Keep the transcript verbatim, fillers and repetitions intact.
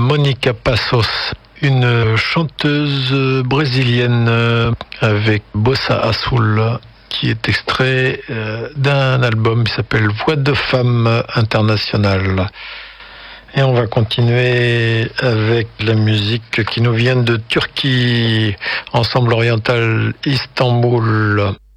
Monica Passos, une chanteuse brésilienne avec Bossa Azul, qui est extrait d'un album qui s'appelle Voix de femme internationale. Et on va continuer avec la musique qui nous vient de Turquie, Ensemble oriental Istanbul.